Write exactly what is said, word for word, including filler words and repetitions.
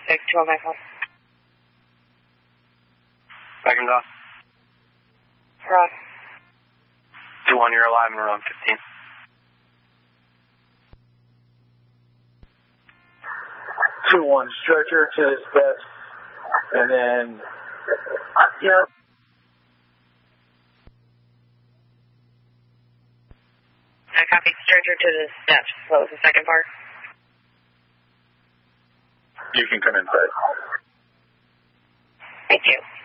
six, two one five four. Seconds off. Rod. two one, you're alive in room fifteen. two one, stretcher to the steps, and then, uh, yeah. I copy stretcher to the steps. What was the second part? You can come inside. Thank you.